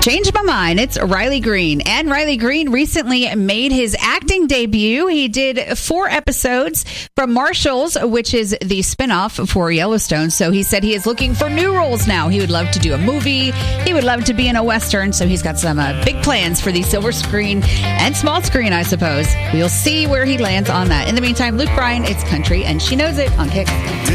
Changed my mind. It's Riley Green. And Riley Green recently made his acting debut. He did 4 episodes from Marshals, which is the spinoff for Yellowstone. So he said he is looking for new roles now. He would love to do a movie. He would love to be in a Western. So he's got some big plans for the silver screen and small screen, I suppose. We'll see where he lands on that. In the meantime, Luke Bryan, it's country, and she knows it on Kick.